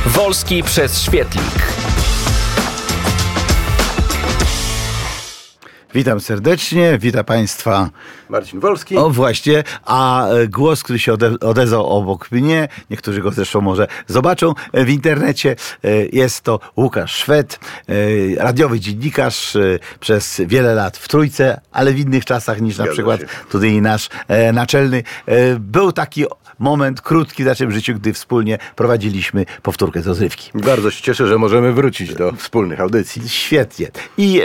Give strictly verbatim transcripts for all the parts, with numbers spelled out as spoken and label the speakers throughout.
Speaker 1: Wolski przez Świetlik.
Speaker 2: Witam serdecznie, witam Państwa
Speaker 3: Marcin Wolski.
Speaker 2: O właśnie, a głos, który się ode- odezwał obok mnie, niektórzy go zresztą może zobaczą w internecie, jest to Łukasz Szwed, radiowy dziennikarz przez wiele lat w Trójce, ale w innych czasach niż na
Speaker 3: Zgadza
Speaker 2: przykład
Speaker 3: się.
Speaker 2: tutaj nasz naczelny. Był taki moment krótki w naszym życiu, gdy wspólnie prowadziliśmy powtórkę z rozrywki.
Speaker 3: Bardzo się cieszę, że możemy wrócić do wspólnych audycji.
Speaker 2: Świetnie. I e,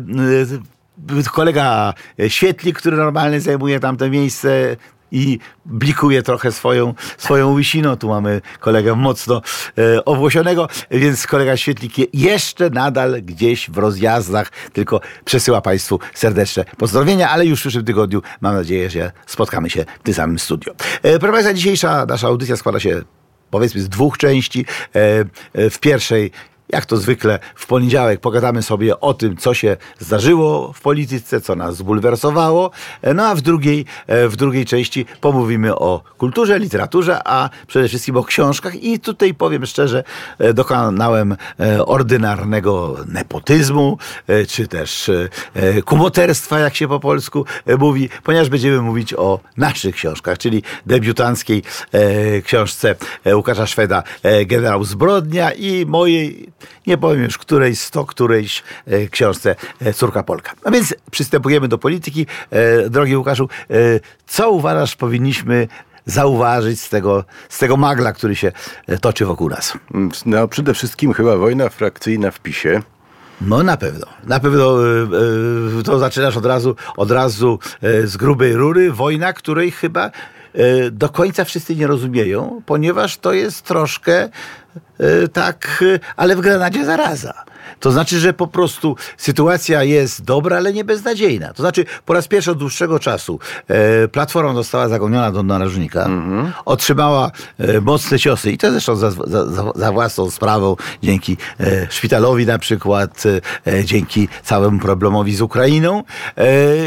Speaker 2: e, kolega Świetlik, który normalnie zajmuje tamte miejsce i blikuje trochę swoją, swoją łysiną. Tu mamy kolegę mocno e, owłosionego, więc kolega Świetlik je, jeszcze nadal gdzieś w rozjazdach, tylko przesyła Państwu serdeczne pozdrowienia, ale już w przyszłym tygodniu mam nadzieję, że spotkamy się w tym samym studiu. E, proszę Państwa, dzisiejsza nasza audycja składa się powiedzmy z dwóch części. E, e, w pierwszej, jak to zwykle, w poniedziałek pogadamy sobie o tym, co się zdarzyło w polityce, co nas zbulwersowało. No a w drugiej, w drugiej części pomówimy o kulturze, literaturze, a przede wszystkim o książkach. I tutaj powiem szczerze, dokonałem ordynarnego nepotyzmu, czy też kumoterstwa, jak się po polsku mówi, ponieważ będziemy mówić o naszych książkach, czyli debiutanckiej książce Łukasza Szweda Generał Zbrodnia i mojej, nie powiem już którejś, sto którejś e, książce e, Córka Polka. A więc przystępujemy do polityki. E, drogi Łukaszu, e, co uważasz, powinniśmy zauważyć z tego, z tego magla, który się e, toczy wokół nas?
Speaker 3: No, przede wszystkim chyba wojna frakcyjna w PiSie.
Speaker 2: No na pewno. Na pewno e, e, to zaczynasz od razu, od razu e, z grubej rury. Wojna, której chyba e, do końca wszyscy nie rozumieją, ponieważ to jest troszkę e, tak, e, ale w granadzie zaraza. To znaczy, że po prostu sytuacja jest dobra, ale nie beznadziejna. To znaczy, po raz pierwszy od dłuższego czasu e, Platforma została zagoniona do narożnika, mm-hmm. otrzymała e, mocne ciosy i to zresztą za, za, za własną sprawą, dzięki e, szpitalowi na przykład, e, dzięki całemu problemowi z Ukrainą, e,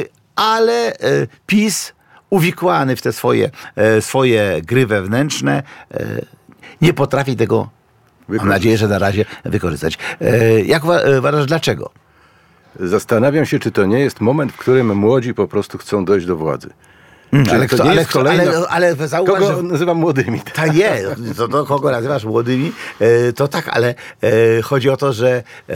Speaker 2: ale e, PiS uwikłany w te swoje, e, swoje gry wewnętrzne e, nie potrafi tego, mam nadzieję, że na razie wykorzystać. E, jak uważasz, dlaczego?
Speaker 3: Zastanawiam się, czy to nie jest moment, w którym młodzi po prostu chcą dojść do władzy.
Speaker 2: Hmm, ale,
Speaker 3: to
Speaker 2: kto,
Speaker 3: nie
Speaker 2: ale,
Speaker 3: jest
Speaker 2: kto,
Speaker 3: kolejna...
Speaker 2: ale, ale zauważ,
Speaker 3: Kogo
Speaker 2: że...
Speaker 3: nazywam młodymi?
Speaker 2: Tak jest, to, to kogo nazywasz młodymi, e, to tak, ale e, chodzi o to, że e,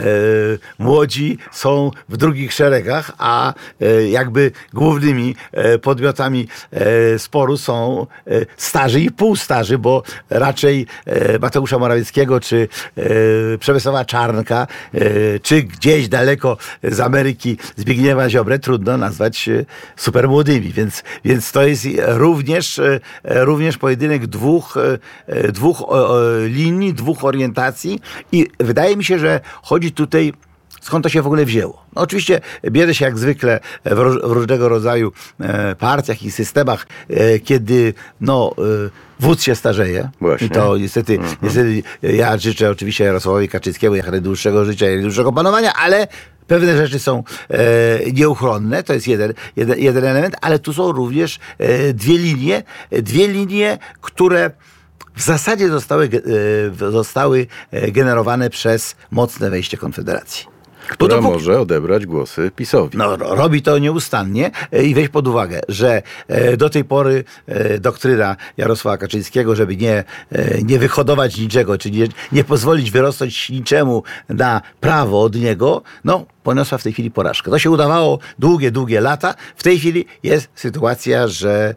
Speaker 2: młodzi są w drugich szeregach, a e, jakby głównymi e, podmiotami e, sporu są e, starzy i półstarzy, bo raczej e, Mateusza Morawieckiego, czy e, Przemysława Czarnka, e, czy gdzieś daleko z Ameryki Zbigniewa Ziobrę trudno nazwać e, super młodymi, więc, więc to jest również, również pojedynek dwóch, dwóch linii, dwóch orientacji i wydaje mi się, że chodzi tutaj, skąd to się w ogóle wzięło. No oczywiście bierze się jak zwykle w, róż, w różnego rodzaju partiach i systemach, kiedy no, wódz się starzeje.
Speaker 3: Właśnie.
Speaker 2: I to niestety, mhm. niestety ja życzę oczywiście Jarosławowi Kaczyńskiemu jak najdłuższego życia i dłuższego panowania, ale pewne rzeczy są e, nieuchronne, to jest jeden, jeden, jeden element, ale tu są również e, dwie linie, dwie linie, które w zasadzie zostały, e, zostały generowane przez mocne wejście Konfederacji.
Speaker 3: Która
Speaker 2: to,
Speaker 3: może odebrać głosy PiS-owi.
Speaker 2: No, robi to nieustannie i weź pod uwagę, że do tej pory doktryna Jarosława Kaczyńskiego, żeby nie, nie wyhodować niczego, czyli nie, nie pozwolić wyrosnąć niczemu na prawo od niego, no poniosła w tej chwili porażkę. To się udawało długie, długie lata. W tej chwili jest sytuacja, że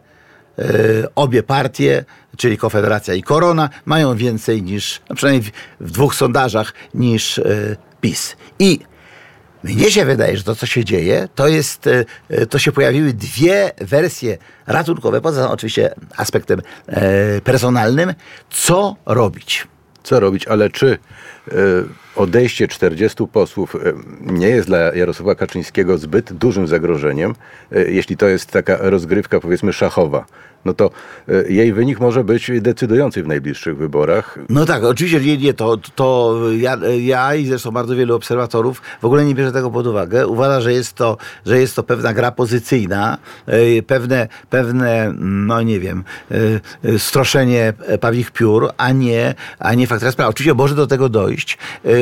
Speaker 2: obie partie, czyli Konfederacja i Korona, mają więcej niż, no przynajmniej w, w dwóch sondażach, niż PiS. I mnie się wydaje, że to, co się dzieje, to jest, to się pojawiły dwie wersje ratunkowe, poza oczywiście aspektem e, personalnym, co robić.
Speaker 3: Co robić, ale czy odejście czterdziestu posłów nie jest dla Jarosława Kaczyńskiego zbyt dużym zagrożeniem, jeśli to jest taka rozgrywka, powiedzmy, szachowa, no to jej wynik może być decydujący w najbliższych wyborach.
Speaker 2: No tak, oczywiście nie, nie to, to ja, ja i zresztą bardzo wielu obserwatorów w ogóle nie bierze tego pod uwagę. Uważa, że jest to, że jest to pewna gra pozycyjna, pewne, pewne no nie wiem, stroszenie pawich piór, a nie, a nie faktycznie sprawa. Oczywiście może do tego dojść.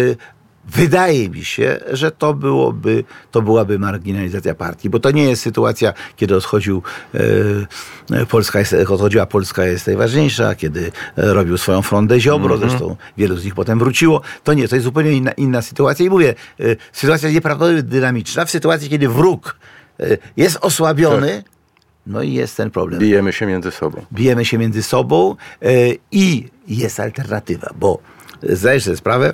Speaker 2: Wydaje mi się, że to byłoby, to byłaby marginalizacja partii, bo to nie jest sytuacja, kiedy odchodził e, Polska jest, odchodziła Polska jest najważniejsza, kiedy robił swoją frondę Ziobro, mm-hmm. zresztą wielu z nich potem wróciło. To nie, to jest zupełnie inna, inna sytuacja i mówię, e, sytuacja jest nieprawdopodobnie dynamiczna. W sytuacji, kiedy wróg e, jest osłabiony, tak. No i jest ten problem.
Speaker 3: Bijemy się między sobą.
Speaker 2: Bijemy się między sobą e, i jest alternatywa, bo zdajesz sobie sprawę,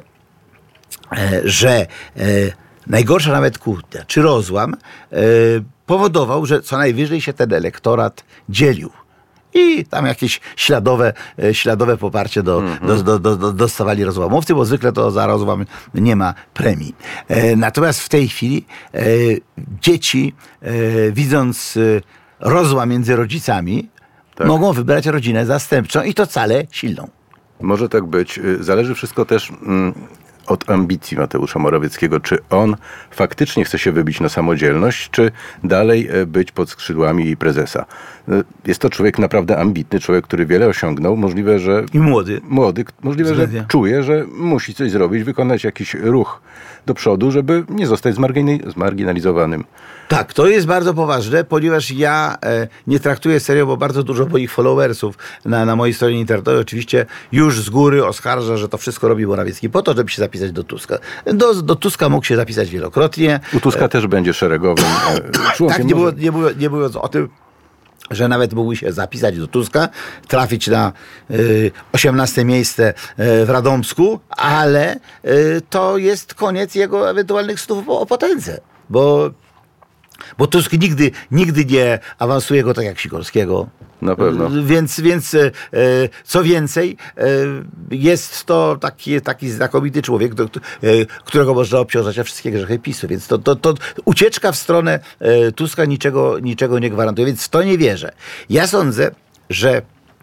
Speaker 2: że e, najgorsza nawet kłótnia czy rozłam e, powodował, że co najwyżej się ten elektorat dzielił. I tam jakieś śladowe, e, śladowe poparcie do, mm-hmm. do, do, do, do, dostawali rozłamowcy, bo zwykle to za rozłam nie ma premii. E, natomiast w tej chwili e, dzieci, e, widząc e, rozłam między rodzicami, tak. mogą wybrać rodzinę zastępczą i to wcale silną.
Speaker 3: Może tak być. Zależy wszystko też... Mm, od ambicji Mateusza Morawieckiego. Czy on faktycznie chce się wybić na samodzielność, czy dalej być pod skrzydłami prezesa? Jest to człowiek naprawdę ambitny, człowiek, który wiele osiągnął. Możliwe, że...
Speaker 2: I młody.
Speaker 3: Młody. Możliwe, Zlewie. że czuje, że musi coś zrobić, wykonać jakiś ruch do przodu, żeby nie zostać zmargini- zmarginalizowanym.
Speaker 2: Tak, to jest bardzo poważne, ponieważ ja e, nie traktuję serio, bo bardzo dużo moich followersów na, na mojej stronie internetowej oczywiście już z góry oskarża, że to wszystko robi Morawiecki po to, żeby się zapisać do Tuska. Do, do Tuska mógł się zapisać wielokrotnie.
Speaker 3: U Tuska e, też będzie szeregowym e, członkiem.
Speaker 2: Tak, nie, było, nie, było, nie mówiąc o tym, że nawet mógłby się zapisać do Tuska, trafić na y, osiemnaste miejsce y, w Radomsku, ale y, to jest koniec jego ewentualnych snów o potędze, bo Bo Tusk nigdy, nigdy nie awansuje go tak jak Sikorskiego.
Speaker 3: Na pewno.
Speaker 2: Więc, więc e, co więcej, e, jest to taki, taki znakomity człowiek, do, e, którego można obciążać o wszystkie grzechy PiSu. Więc to, to, to ucieczka w stronę e, Tuska niczego, niczego nie gwarantuje. Więc w to nie wierzę. Ja sądzę, że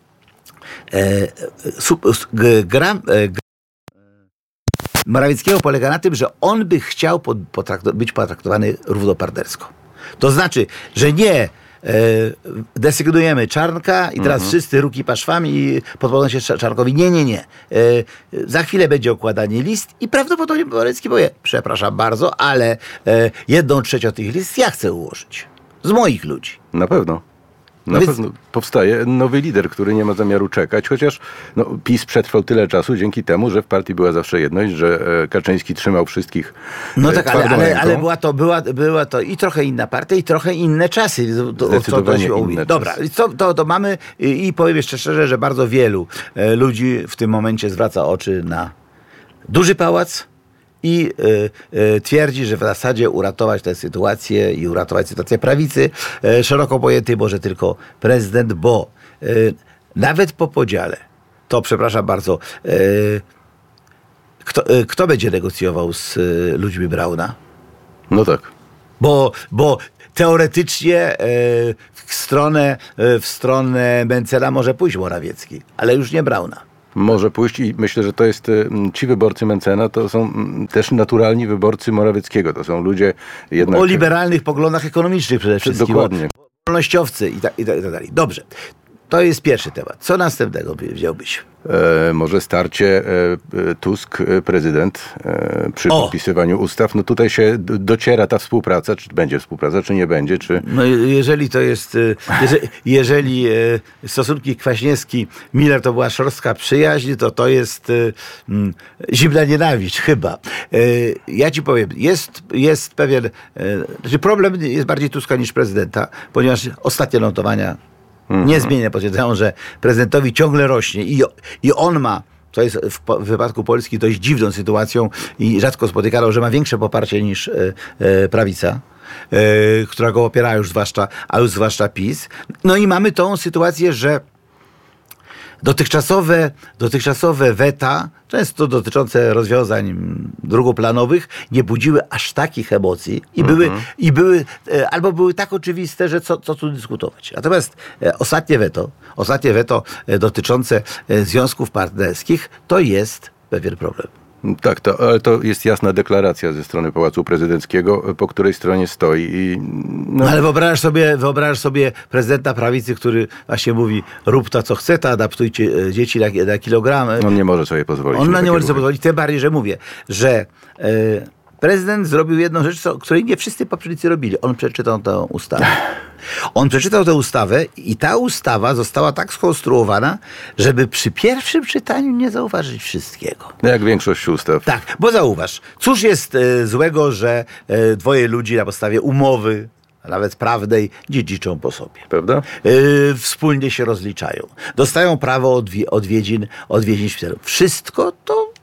Speaker 2: e, su, gra, e, gra Morawieckiego polega na tym, że on by chciał pod, potrakto- być potraktowany równopartnersko. To znaczy, że nie e, desygnujemy Czarnka i teraz mhm. wszyscy ruki paszwami i podpowiadają się Czarnkowi. Nie, nie, nie. E, za chwilę będzie układanie list i prawdopodobnie Morawiecki powie, przepraszam bardzo, ale e, jedną trzecią tych list ja chcę ułożyć. Z moich ludzi.
Speaker 3: Na pewno. Na
Speaker 2: Więc...
Speaker 3: pewno powstaje nowy lider, który nie ma zamiaru czekać, chociaż no, PiS przetrwał tyle czasu dzięki temu, że w partii była zawsze jedność, że Kaczyński trzymał wszystkich.
Speaker 2: No tak, ale, ale, ale była, to, była, była to i trochę inna partia, i trochę inne czasy. To,
Speaker 3: Zdecydowanie
Speaker 2: to, to
Speaker 3: inne
Speaker 2: Dobra,
Speaker 3: czasy.
Speaker 2: to, to, to mamy i, i powiem jeszcze szczerze, że bardzo wielu e, ludzi w tym momencie zwraca oczy na duży pałac i y, y, twierdzi, że w zasadzie uratować tę sytuację i uratować sytuację prawicy y, szeroko pojętej może tylko prezydent, bo y, nawet po podziale, to przepraszam bardzo, y, kto, y, kto będzie negocjował z y, ludźmi Brauna?
Speaker 3: No tak.
Speaker 2: Bo, bo teoretycznie y, w stronę, y, w stronę Mencena może pójść Morawiecki, ale już nie Brauna.
Speaker 3: Może pójść i myślę, że to jest ci wyborcy Mencena, to są też naturalni wyborcy Morawieckiego. To są ludzie jednak...
Speaker 2: O liberalnych poglądach ekonomicznych przede wszystkim.
Speaker 3: Dokładnie.
Speaker 2: Wolnościowcy i tak, i tak, i tak dalej. Dobrze. To jest pierwszy temat. Co następnego wziąłbyś?
Speaker 3: E, może starcie e, Tusk-prezydent e, przy o. podpisywaniu ustaw. No tutaj się dociera ta współpraca, czy będzie współpraca, czy nie będzie, czy...
Speaker 2: No jeżeli to jest... Jeżeli, jeżeli stosunki Kwaśniewski-Miller to była szorstka przyjaźń, to to jest mm, zimna nienawiść chyba. E, ja ci powiem, jest, jest pewien... E, problem jest bardziej Tuska niż prezydenta, ponieważ ostatnie notowania niezmiennie potwierdzają, że prezydentowi ciągle rośnie i, i on ma, to jest w, w wypadku Polski dość dziwną sytuacją i rzadko spotykaną, że ma większe poparcie niż e, e, prawica, e, która go opiera już zwłaszcza, a już zwłaszcza PiS. No i mamy tą sytuację, że dotychczasowe, dotychczasowe weta, często dotyczące rozwiązań drugoplanowych, nie budziły aż takich emocji i były, mhm. i były albo były tak oczywiste, że co, co tu dyskutować. Natomiast ostatnie weto, ostatnie weto dotyczące związków partnerskich, to jest pewien problem.
Speaker 3: Tak, to, ale to jest jasna deklaracja ze strony Pałacu Prezydenckiego, po której stronie stoi. I
Speaker 2: no. Ale wyobrażasz sobie, wyobrażasz sobie prezydenta prawicy, który właśnie mówi, rób to, co chce, to adaptujcie dzieci na, na kilogramy.
Speaker 3: On nie może sobie pozwolić.
Speaker 2: On nie może sobie pozwolić, tym bardziej, że mówię, że e, prezydent zrobił jedną rzecz, co, której nie wszyscy poprzednicy robili. On przeczytał tę ustawę. On przeczytał tę ustawę i ta ustawa została tak skonstruowana, żeby przy pierwszym czytaniu nie zauważyć wszystkiego.
Speaker 3: Jak większość ustaw.
Speaker 2: Tak, bo zauważ, cóż jest e, złego, że e, dwoje ludzi na podstawie umowy, nawet prawnej, dziedziczą po sobie.
Speaker 3: Prawda?
Speaker 2: Yy, wspólnie się rozliczają. Dostają prawo odwi- odwiedzin, odwiedzin szpitalów. Wszystko to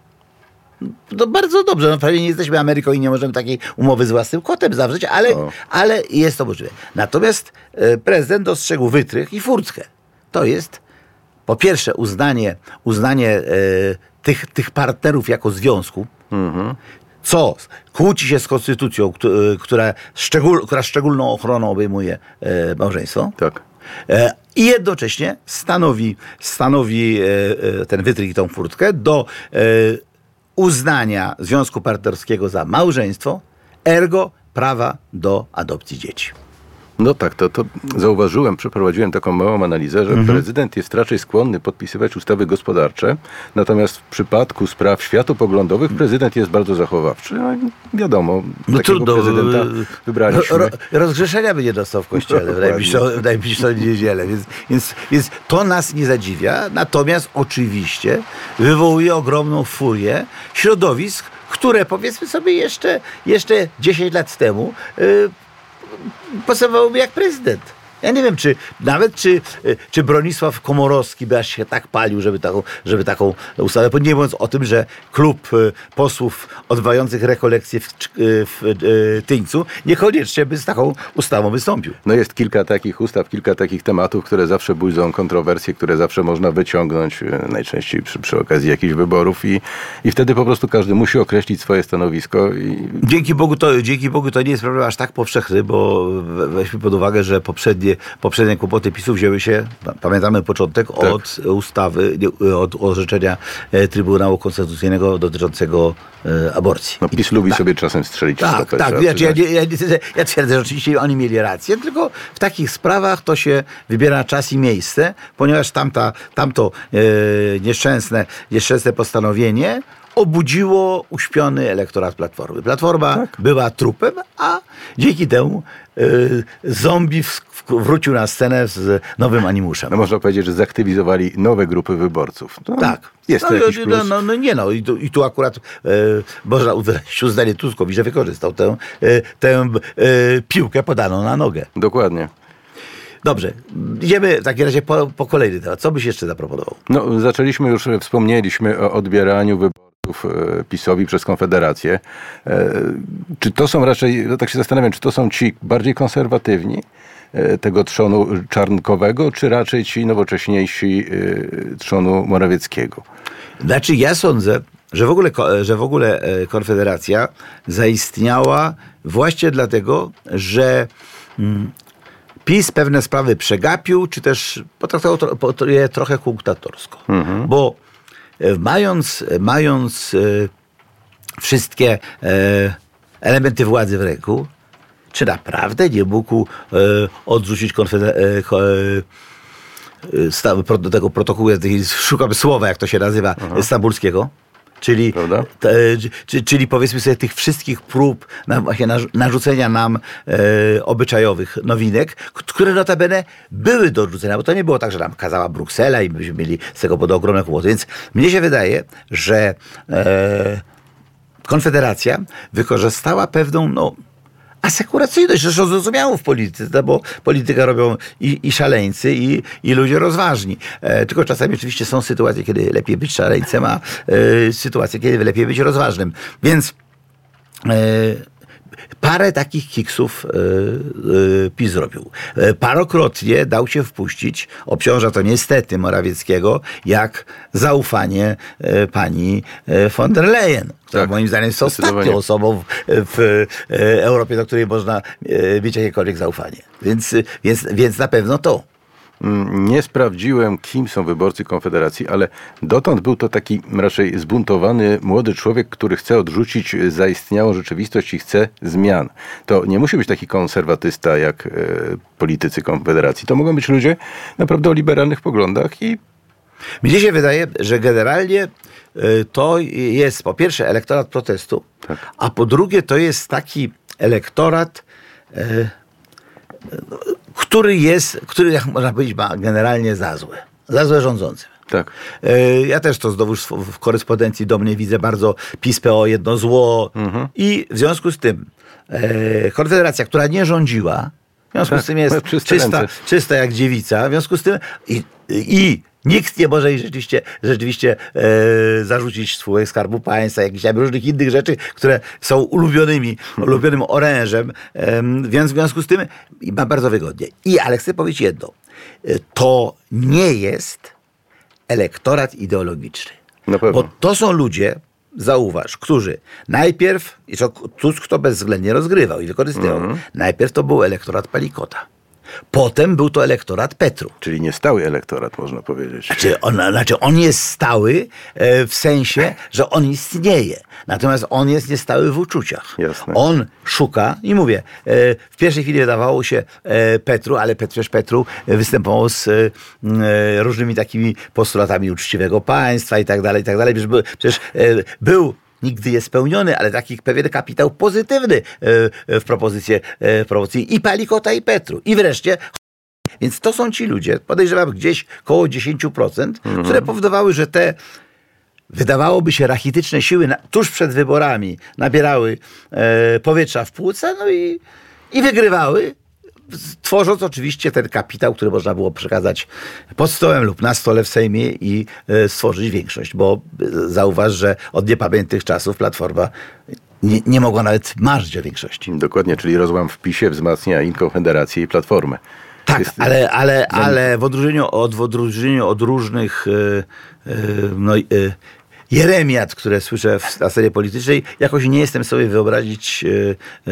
Speaker 2: to bardzo dobrze. No, prawie nie jesteśmy Ameryką i nie możemy takiej umowy z własnym kotem zawrzeć, ale, ale jest to możliwe. Natomiast e, prezydent dostrzegł wytrych i furtkę. To jest po pierwsze uznanie, uznanie e, tych, tych partnerów jako związku, mhm. co kłóci się z konstytucją, która, szczegól, która szczególną ochroną obejmuje e, małżeństwo.
Speaker 3: Tak.
Speaker 2: E, I jednocześnie stanowi, stanowi e, ten wytrych i tą furtkę do e, uznania związku partnerskiego za małżeństwo, ergo prawa do adopcji dzieci.
Speaker 3: No tak, to, to zauważyłem, przeprowadziłem taką małą analizę, że mhm. prezydent jest raczej skłonny podpisywać ustawy gospodarcze, natomiast w przypadku spraw światopoglądowych prezydent jest bardzo zachowawczy. No, wiadomo, no takiego trudno, prezydenta wybraliśmy. Ro,
Speaker 2: rozgrzeszenia by nie dostał w kościele w najbliższą, w najbliższą niedzielę, więc, więc, więc to nas nie zadziwia. Natomiast oczywiście wywołuje ogromną furię środowisk, które powiedzmy sobie jeszcze, jeszcze dziesięć lat temu yy, postępowałyby jak prezydent. Ja nie wiem, czy nawet czy, czy Bronisław Komorowski by aż się tak palił, żeby taką, żeby taką ustawę, nie mówiąc o tym, że klub posłów odbywających rekolekcje w, w, w Tyńcu niekoniecznie by z taką ustawą wystąpił.
Speaker 3: No jest kilka takich ustaw, kilka takich tematów, które zawsze budzą kontrowersje, które zawsze można wyciągnąć, najczęściej przy, przy okazji jakichś wyborów i, i wtedy po prostu każdy musi określić swoje stanowisko. I...
Speaker 2: Dzięki Bogu to, dzięki Bogu to nie jest problem aż tak powszechny, bo weźmy pod uwagę, że poprzednie Poprzednie kłopoty PiSu wzięły się, pamiętamy początek, tak. od ustawy, od orzeczenia Trybunału Konstytucyjnego dotyczącego e, aborcji.
Speaker 3: No PiS I, lubi tak. sobie czasem strzelić w
Speaker 2: tak,
Speaker 3: stopę.
Speaker 2: Tak, ja, ja, ja, ja twierdzę, że oczywiście oni mieli rację, tylko w takich sprawach to się wybiera czas i miejsce, ponieważ tamta, tamto e, nieszczęsne, nieszczęsne postanowienie obudziło uśpiony elektorat Platformy. Platforma tak. była trupem, a dzięki temu y, zombie w, w, wrócił na scenę z nowym animuszem.
Speaker 3: No można powiedzieć, że zaktywizowali nowe grupy wyborców. No,
Speaker 2: tak.
Speaker 3: Jest
Speaker 2: no,
Speaker 3: to jakiś plus.
Speaker 2: No, no, no nie no. I tu, i tu akurat y, można udać uznanie Tuskowi, że wykorzystał tę, y, tę y, piłkę podaną na nogę.
Speaker 3: Dokładnie.
Speaker 2: Dobrze, idziemy w takim razie po, po kolejny temat. Co byś jeszcze zaproponował?
Speaker 3: No, zaczęliśmy już, wspomnieliśmy o odbieraniu wyborów PiS-owi przez Konfederację. Czy to są raczej, no tak się zastanawiam, czy to są ci bardziej konserwatywni tego trzonu czarnkowego, czy raczej ci nowocześniejsi trzonu Morawieckiego?
Speaker 2: Znaczy ja sądzę, że w ogóle, że w ogóle Konfederacja zaistniała właśnie dlatego, że mm, PiS pewne sprawy przegapił, czy też potraktował je trochę kunktatorsko. Mhm. Bo mając, mając e, wszystkie e, elementy władzy w ręku, czy naprawdę nie mógł e, odrzucić konfeder- e, e, do tego protokołu, szukam słowa, jak to się nazywa, Aha. stambulskiego. Czyli, te, czyli powiedzmy sobie tych wszystkich prób na, właśnie narzucenia nam e, obyczajowych nowinek, które notabene były do odrzucenia, bo to nie było tak, że nam kazała Bruksela i myśmy mieli z tego powodu ogromne kłopoty. Więc mnie się wydaje, że e, Konfederacja wykorzystała pewną no, asekuracyjność, zresztą zrozumiałą w polityce, bo politykę robią i, i szaleńcy, i, i ludzie rozważni. E, tylko czasami oczywiście są sytuacje, kiedy lepiej być szaleńcem, a e, sytuacje, kiedy lepiej być rozważnym. Więc e, parę takich kiksów y, y, PiS zrobił. Y, parokrotnie dał się wpuścić, obciąża to niestety Morawieckiego, jak zaufanie y, pani y, von der Leyen, która
Speaker 3: Tak,
Speaker 2: moim zdaniem jest ostatnią osobą w, w y, Europie, do której można y, mieć jakiekolwiek zaufanie. Więc, y, więc, więc na pewno to.
Speaker 3: Nie sprawdziłem, kim są wyborcy Konfederacji, ale dotąd był to taki raczej zbuntowany młody człowiek, który chce odrzucić zaistniałą rzeczywistość i chce zmian. To nie musi być taki konserwatysta jak e, politycy Konfederacji. To mogą być ludzie naprawdę o liberalnych poglądach i
Speaker 2: Mnie się wydaje, że generalnie y, to jest po pierwsze elektorat protestu,
Speaker 3: Tak.
Speaker 2: a po drugie to jest taki elektorat, y, który jest, który, jak można powiedzieć, ma generalnie za złe. Za złe rządzącym.
Speaker 3: tak.
Speaker 2: E, Ja też to znowu w korespondencji do mnie widzę bardzo PiS-P O jedno zło.
Speaker 3: Mhm.
Speaker 2: I w związku z tym e, Konfederacja, która nie rządziła, w związku
Speaker 3: Tak,
Speaker 2: z tym jest
Speaker 3: ma czyste
Speaker 2: czysta,
Speaker 3: ręce.
Speaker 2: czysta jak dziewica, w związku z tym i, i nikt nie może jej rzeczywiście, rzeczywiście e, zarzucić spółek Skarbu Państwa, jakichś tam różnych innych rzeczy, które są ulubionymi, ulubionym orężem, e, więc w związku z tym ma bardzo wygodnie. I, ale chcę powiedzieć jedno. E, To nie jest elektorat ideologiczny.
Speaker 3: Na pewno.
Speaker 2: Bo to są ludzie, zauważ, którzy najpierw, i co Tusk to bezwzględnie rozgrywał i wykorzystywał,
Speaker 3: Mhm.
Speaker 2: najpierw to był elektorat Palikota. Potem był to elektorat Petru.
Speaker 3: Czyli niestały elektorat, można powiedzieć.
Speaker 2: Znaczy on, znaczy on jest stały e, w sensie, że on istnieje. Natomiast on jest niestały w uczuciach.
Speaker 3: Jasne.
Speaker 2: On szuka i mówię, e, w pierwszej chwili wydawało się e, Petru, ale przecież Petru występował z e, różnymi takimi postulatami uczciwego państwa i tak dalej, i tak dalej. Przecież, był- przecież e, był nigdy jest spełniony, ale taki pewien kapitał pozytywny e, w propozycję, e, w propozycji i Palikota, i Petru. I wreszcie więc to są ci ludzie, podejrzewam gdzieś koło dziesięć procent,
Speaker 3: Mhm.
Speaker 2: które powodowały, że te wydawałoby się rachityczne siły na, tuż przed wyborami nabierały e, powietrza w płuca, no i, i wygrywały, tworząc oczywiście ten kapitał, który można było przekazać pod stołem lub na stole w Sejmie i e, stworzyć większość, bo e, zauważ, że od niepamiętnych czasów Platforma nie, nie mogła nawet marzyć o większości.
Speaker 3: Dokładnie, czyli rozłam w PiSie wzmacnia i Konfederację, i Platformę.
Speaker 2: Tak,
Speaker 3: Jest-
Speaker 2: ale, ale, ale w odróżnieniu od, w odróżnieniu od różnych e, e, no, e, jeremiad, które słyszę w, na scenie politycznej, jakoś nie jestem sobie wyobrazić e, e,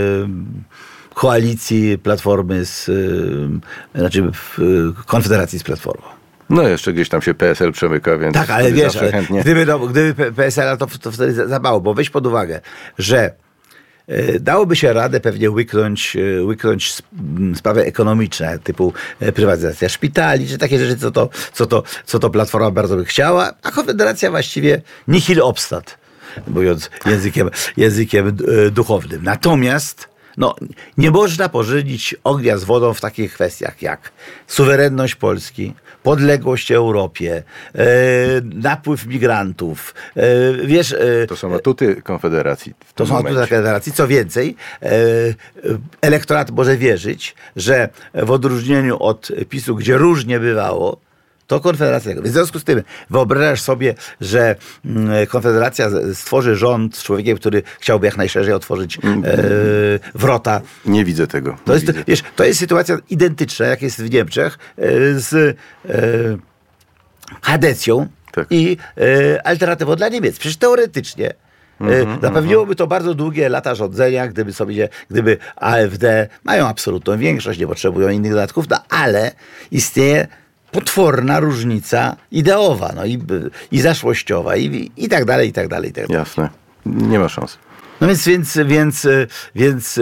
Speaker 2: koalicji Platformy z, e, znaczy w, e, Konfederacji z Platformą.
Speaker 3: No jeszcze gdzieś tam się P S L przemyka, więc
Speaker 2: Tak, ale
Speaker 3: wtedy
Speaker 2: wiesz,
Speaker 3: zawsze
Speaker 2: ale
Speaker 3: chętnie.
Speaker 2: gdyby, no, gdyby P- PSL, to, to wtedy za za mało, bo weź pod uwagę, że e, dałoby się radę pewnie łyknąć, e, łyknąć sp- m, sprawy ekonomiczne, typu e, prywatyzacja szpitali, czy takie rzeczy, co to, co to, co to Platforma bardzo by chciała, a Konfederacja właściwie nihil obstat, mówiąc językiem, językiem e, duchownym. Natomiast no, nie można pożynić ognia z wodą w takich kwestiach jak suwerenność Polski, podległość Europie, e, napływ migrantów. E, wiesz, e,
Speaker 3: To są atuty Konfederacji w
Speaker 2: to
Speaker 3: tym
Speaker 2: są atuty
Speaker 3: momencie.
Speaker 2: Konfederacji. Co więcej, e, elektorat może wierzyć, że w odróżnieniu od PiSu, gdzie różnie bywało, to Konfederacja. Więc w związku z tym wyobrażasz sobie, że mm, Konfederacja z- stworzy rząd z człowiekiem, który chciałby jak najszerzej otworzyć e, wrota.
Speaker 3: Nie widzę tego.
Speaker 2: To
Speaker 3: nie
Speaker 2: jest,
Speaker 3: widzę.
Speaker 2: wiesz, to jest sytuacja identyczna, jak jest w Niemczech, e, z e, kadecją
Speaker 3: Tak.
Speaker 2: i e, alternatywą dla Niemiec. Przecież teoretycznie e, zapewniłoby to bardzo długie lata rządzenia, gdyby sobie, gdyby A F D mają absolutną większość, nie potrzebują innych dodatków, no ale istnieje potworna różnica ideowa, no i, i zaszłościowa, i, i tak dalej, i tak dalej, i tak dalej.
Speaker 3: Jasne. Nie ma szans.
Speaker 2: No więc, więc, więc, więc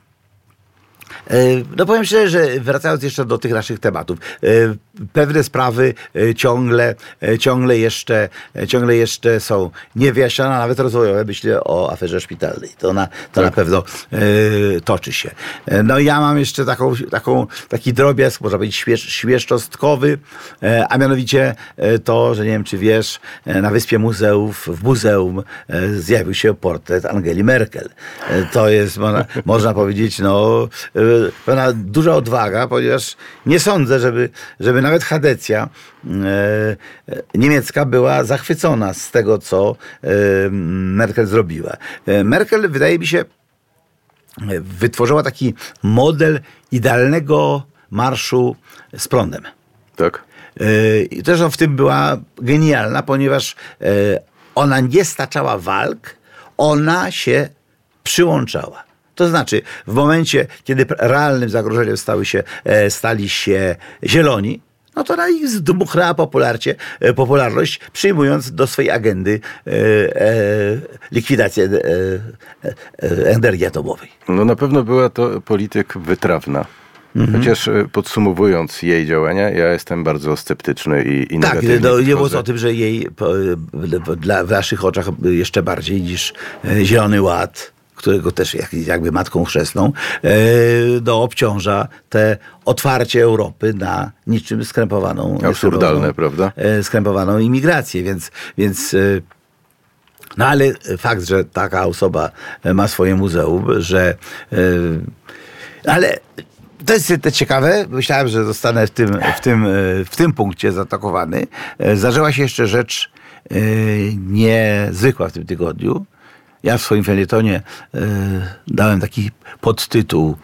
Speaker 2: no powiem szczerze, że wracając jeszcze do tych naszych tematów, pewne sprawy ciągle, ciągle jeszcze, ciągle jeszcze są niewyjaśnione, nawet rozwojowe. Myślę o aferze szpitalnej. To na, to
Speaker 3: Tak.
Speaker 2: na pewno e, toczy się. No ja mam jeszcze taką, taką, taki drobiazg, można powiedzieć śwież, świeżczostkowy, e, a mianowicie e, to, że nie wiem czy wiesz, e, na Wyspie Muzeów, w muzeum e, zjawił się portret Angeli Merkel. E, to jest, można, można powiedzieć, no e, pewna duża odwaga, ponieważ nie sądzę, żeby, żeby nawet Hadecja e, niemiecka była zachwycona z tego, co e, Merkel zrobiła. E, Merkel, wydaje mi się, wytworzyła taki model idealnego marszu z prądem.
Speaker 3: Tak.
Speaker 2: I też w tym była genialna, ponieważ ona nie staczała walk, ona się przyłączała. To znaczy, w momencie, kiedy realnym zagrożeniem stały się, stali się zieloni, no to ona ich zdmuchnęła popularcie, popularność, przyjmując do swojej agendy e, e, likwidację e, e, energii atomowej.
Speaker 3: No na pewno była to polityk wytrawna. Mhm. Chociaż podsumowując jej działania, ja jestem bardzo sceptyczny i, i
Speaker 2: tak, no, nie było o tym, że jej po, dla, w naszych oczach jeszcze bardziej niż Zielony Ład, którego też jak, jakby matką chrzestną, e, no, obciąża te otwarcie Europy na niczym skrępowaną...
Speaker 3: Absurdalne, prawda?
Speaker 2: E, skrępowaną imigrację, więc... więc e, no ale fakt, że taka osoba ma swoje muzeum, że... E, ale... To jest to ciekawe. Myślałem, że zostanę w tym, w tym, w tym punkcie zaatakowany. Zdarzyła się jeszcze rzecz niezwykła w tym tygodniu. Ja w swoim felietonie dałem taki podtytuł,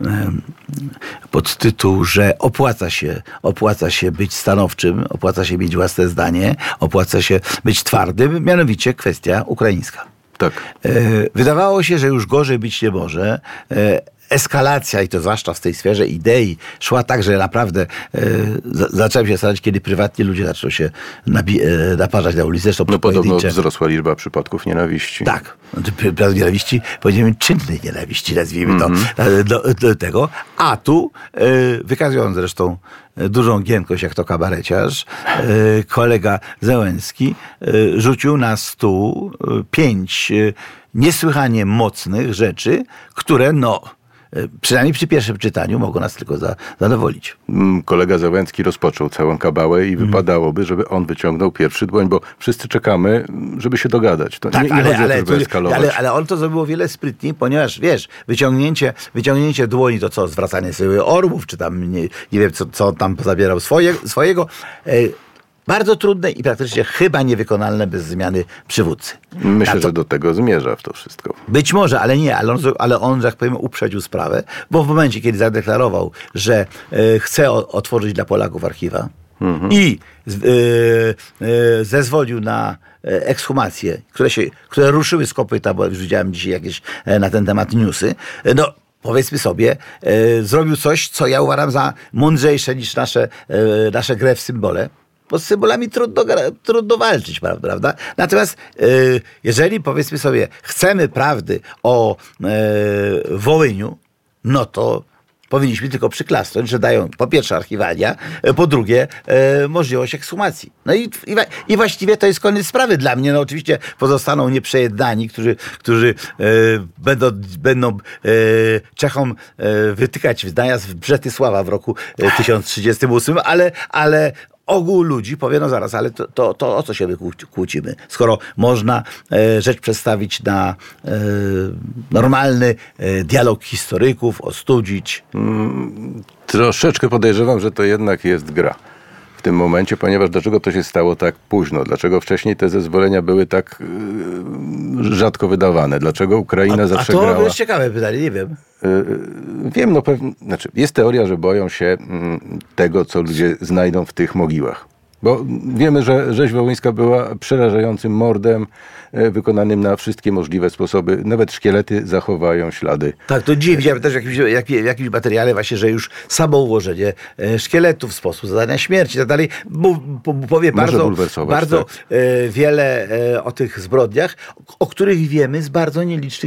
Speaker 2: podtytuł, że opłaca się, opłaca się być stanowczym, opłaca się mieć własne zdanie, opłaca się być twardym, mianowicie kwestia ukraińska.
Speaker 3: Tak.
Speaker 2: Wydawało się, że już gorzej być nie może. Eskalacja, i to zwłaszcza w tej sferze idei, szła tak, że naprawdę e, zacząłem się zastanawiać, kiedy prywatnie ludzie zaczną się nabi- e, naparzać na ulicy. Zresztą
Speaker 3: no podobno wzrosła liczba przypadków nienawiści.
Speaker 2: Tak. Przypadków nienawiści, powiedziałem czynnej nienawiści, nazwijmy mm-hmm. to do, do tego. A tu, e, wykazując zresztą dużą giętkość, jak to kabareciarz, e, kolega Zełenski e, rzucił na stół e, pięć e, niesłychanie mocnych rzeczy, które no przynajmniej przy pierwszym czytaniu mogą nas tylko za, zadowolić.
Speaker 3: Kolega Załęcki rozpoczął całą kabałę i mm. wypadałoby, żeby on wyciągnął pierwszy dłoń, bo wszyscy czekamy, żeby się dogadać. To
Speaker 2: tak,
Speaker 3: nie, nie
Speaker 2: ale,
Speaker 3: chodzi
Speaker 2: ale,
Speaker 3: o to, żeby eskalować.
Speaker 2: Ale, ale on to zrobił o wiele sprytniej, ponieważ wiesz, wyciągnięcie, wyciągnięcie dłoni to co, zwracanie sobie orłów, czy tam nie, nie wiem, co, co tam zabierał swoje, swojego. E, Bardzo trudne i praktycznie chyba niewykonalne bez zmiany przywódcy.
Speaker 3: Myślę,
Speaker 2: to,
Speaker 3: że do tego zmierza w to wszystko.
Speaker 2: Być może, ale nie, ale on, ale on, że jak powiem, uprzedził sprawę, bo w momencie, kiedy zadeklarował, że e, chce o, otworzyć dla Polaków archiwa mhm. i e, e, zezwolił na ekshumacje, które, się, które ruszyły z kopyta, bo już widziałem dzisiaj jakieś e, na ten temat newsy, no powiedzmy sobie, e, zrobił coś, co ja uważam za mądrzejsze niż nasze, e, nasze grę w symbole. Bo z symbolami trudno, trudno walczyć, prawda? Natomiast yy, jeżeli, powiedzmy sobie, chcemy prawdy o yy, Wołyniu, no to powinniśmy tylko przyklasnąć, że dają po pierwsze archiwalia, po drugie e, możliwość ekshumacji. No i, i, i właściwie to jest koniec sprawy dla mnie. No oczywiście pozostaną nieprzejednani, którzy, którzy e, będą, będą e, Czechom e, wytykać zdania z Brzetysława w roku e, tysiąc trzydziestym ósmym, ale, ale ogół ludzi powie, no zaraz, ale to, to, to o co się my kłócimy? Skoro można e, rzecz przedstawić na e, normalny e, dialog historyków, ostudzić.
Speaker 3: Mm, troszeczkę podejrzewam, że to jednak jest gra w tym momencie, ponieważ dlaczego to się stało tak późno? Dlaczego wcześniej te zezwolenia były tak yy, rzadko wydawane? Dlaczego Ukraina
Speaker 2: a,
Speaker 3: zawsze
Speaker 2: a to
Speaker 3: grała...
Speaker 2: To jest ciekawe pytanie, nie wiem.
Speaker 3: Yy, wiem, no pewnie, znaczy jest teoria, że boją się yy, tego, co ludzie znajdą w tych mogiłach. Bo wiemy, że rzeź wołyńska była przerażającym mordem e, wykonanym na wszystkie możliwe sposoby. Nawet szkielety zachowają ślady.
Speaker 2: Tak, to dziś widziałem też w jakimś, jak, w jakimś materiale właśnie, że już samo ułożenie e, szkieletów, sposób zadania śmierci i tak dalej, powie bardzo, bardzo tak. e, wiele e, o tych zbrodniach, o, o których wiemy z bardzo nielicznych